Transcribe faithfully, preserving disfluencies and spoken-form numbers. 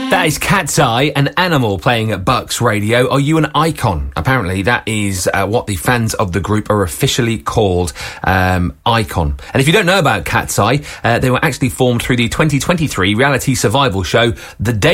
That is Cat's Eye, an animal playing at Bucks Radio. Are you an icon? Apparently, that is uh, what the fans of the group are officially called, um, Icon. And if you don't know about Cat's Eye, uh, they were actually formed through the twenty twenty-three reality survival show, The Day